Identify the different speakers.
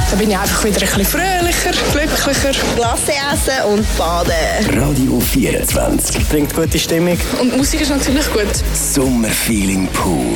Speaker 1: Da bin ich einfach wieder ein bisschen fröhlicher, glücklicher.
Speaker 2: Glasse essen und baden.
Speaker 3: Radio 24.
Speaker 4: Bringt gute Stimmung.
Speaker 1: Und die Musik ist natürlich gut.
Speaker 3: Sommerfeeling pur.